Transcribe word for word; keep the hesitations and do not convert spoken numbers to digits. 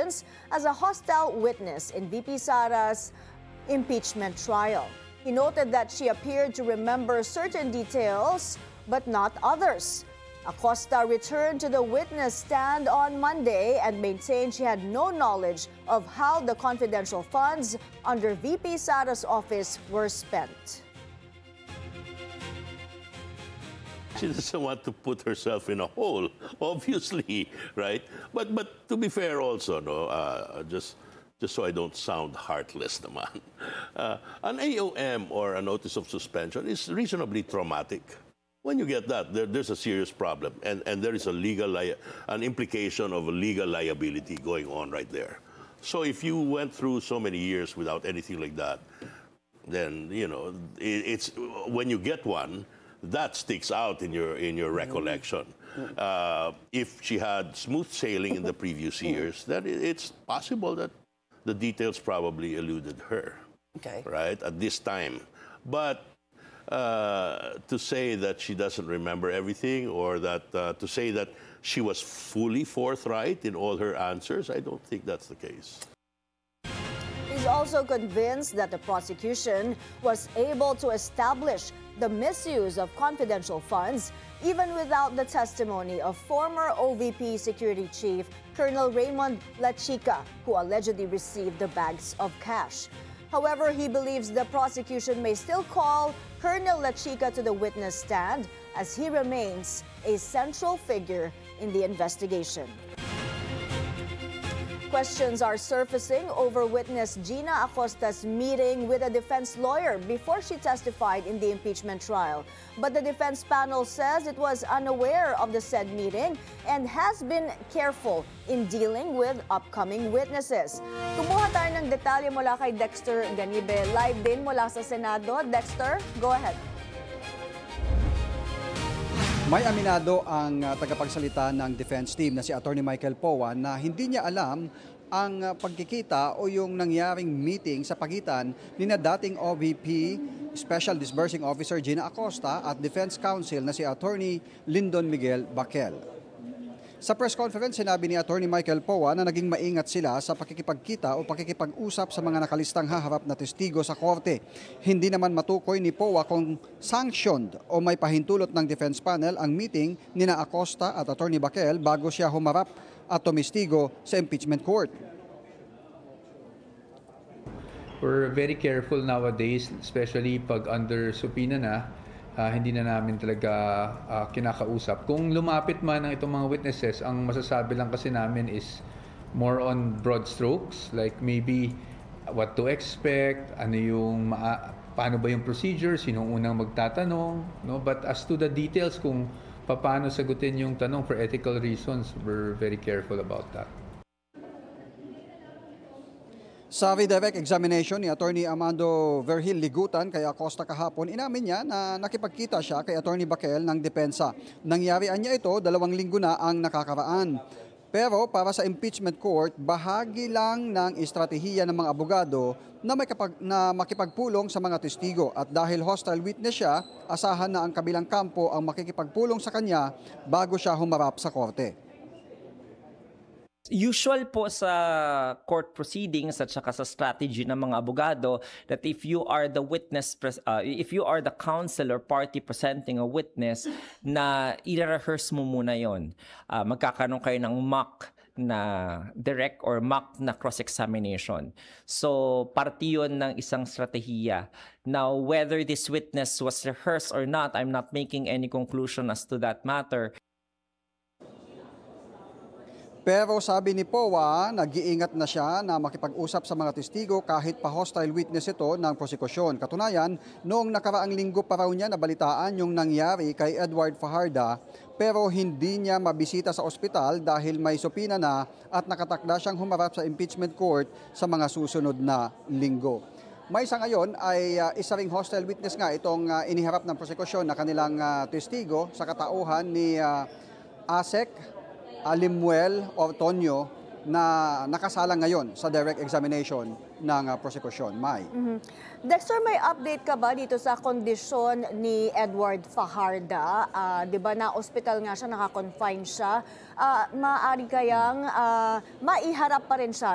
allegations as a hostile witness in V P Sara's impeachment trial. He noted that she appeared to remember certain details but not others. Acosta returned to the witness stand on Monday and maintained she had no knowledge of how the confidential funds under V P Sara's office were spent. She doesn't want to put herself in a hole, obviously, right? But but to be fair also, no, uh, just just so I don't sound heartless naman, uh, an A O M or a notice of suspension is reasonably traumatic. When you get that, there, there's a serious problem, and, and there is a legal li- an implication of a legal liability going on right there. So if you went through so many years without anything like that, then you know it, it's when you get one, that sticks out in your in your recollection. Uh, if she had smooth sailing in the previous years, then it, it's possible that the details probably eluded her. Okay. Right at this time, but. Uh, to say that she doesn't remember everything, or that uh, to say that she was fully forthright in all her answers, I don't think that's the case. He's also convinced that the prosecution was able to establish the misuse of confidential funds even without the testimony of former O V P Security Chief Colonel Raymond Lachica, who allegedly received the bags of cash. However, he believes the prosecution may still call Colonel Lachica to the witness stand as he remains a central figure in the investigation. Questions are surfacing over witness Gina Acosta's meeting with a defense lawyer before she testified in the impeachment trial. But the defense panel says it was unaware of the said meeting and has been careful in dealing with upcoming witnesses. Kumuha tayo ng detalye mula kay Dexter Ganibe. Live din mula sa Senado. Dexter, go ahead. May aminado ang uh, tagapagsalita ng defense team na si Attorney Michael Poa na hindi niya alam ang uh, pagkikita o yung nangyaring meeting sa pagitan ni na dating O V P Special Disbursing Officer Gina Acosta at Defense Counsel na si Attorney Lyndon Miguel Baquel. Sa press conference, sinabi ni Attorney Michael Poa na naging maingat sila sa pakikipagkita o pakikipag-usap sa mga nakalistang haharap na testigo sa korte. Hindi naman matukoy ni Poa kung sanctioned o may pahintulot ng defense panel ang meeting ni na Acosta at Attorney Baquel bago siya humarap at tumistigo sa impeachment court. We're very careful nowadays, especially pag under subpoena na. Uh, hindi na namin talaga uh, kinakausap. Kung lumapit man ng itong mga witnesses, ang masasabi lang kasi namin is more on broad strokes, like maybe what to expect, ano yung maa- paano ba yung procedure, sinong unang magtatanong, no? But as to the details kung paano sagutin yung tanong for ethical reasons, we're very careful about that. Sa redirect examination ni Attorney Amando Vergil Ligutan kay Acosta kahapon, inamin niya na nakipagkita siya kay Attorney Baquel ng depensa. Nangyarian niya ito, dalawang linggo na ang nakakaraan. Pero para sa impeachment court, bahagi lang ng estratehiya ng mga abogado na, may kapag, na makipagpulong sa mga testigo. At dahil hostile witness siya, asahan na ang kabilang kampo ang makikipagpulong sa kanya bago siya humarap sa korte. Usual po sa court proceedings at saka sa strategy ng mga abogado that if you are the witness, uh, if you are the counsel or party presenting a witness, na i-rehearse mo muna yon. Uh, magkakaroon kayo ng mock na direct or mock na cross-examination. So, parte yun ng isang strategiya. Now, whether this witness was rehearsed or not, I'm not making any conclusion as to that matter. Pero sabi ni Poa, nag-iingat na siya na makipag-usap sa mga testigo kahit pa hostile witness ito ng prosekusyon. Katunayan, noong nakaraang linggo pa raw niya nabalitaan yung nangyari kay Edward Fajarda, pero hindi niya mabisita sa ospital dahil may subpoena na at nakatakda siyang humarap sa impeachment court sa mga susunod na linggo. May sa ngayon ay uh, isa ring hostile witness nga itong uh, iniharap ng prosekusyon na kanilang uh, testigo sa katauhan ni uh, Asek Alimuel Ortonio na nakasalang ngayon sa direct examination ng uh, prosecution. May. Dexter, may update ka ba dito sa kondisyon ni Edward Fajarda? Ah, 'di ba na ospital nga siya, naka-confine siya. Ah, maaari kayang ah, maiharap pa rin siya